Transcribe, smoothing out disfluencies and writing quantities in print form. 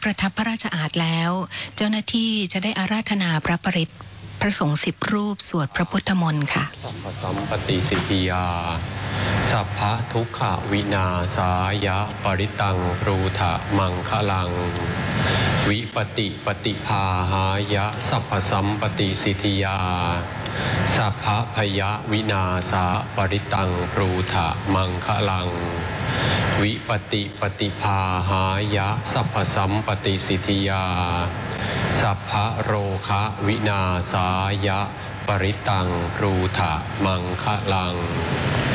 ประทับพระราชอาสน์แล้วเจ้าหน้าที่จะได้อาราธนาพระปริตรพระสงฆ์10 รูปสวดพระพุทธมนต์ค่ะสัพพสัมปติสิทธิยาสัพพะทุกขวินาศายะปริตังปรูทะมังคลังวิปติปฏิภาหายะสัพพสัมปติสิทธิยาสัพพะพยวินาศาปริตังปรูทะมังคลังวิปติปฏิภาหายะสัพพสัมปติสิทธิยาสัพพะโรคะวินาศายะปริตังปรูทะมังคลัง